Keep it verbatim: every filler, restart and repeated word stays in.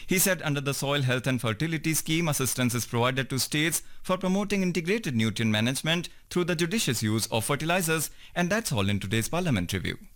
He said under the Soil Health and Fertility Scheme, assistance is provided to states for promoting integrated nutrient management through the judicious use of fertilizers. And that's all in today's Parliament Review.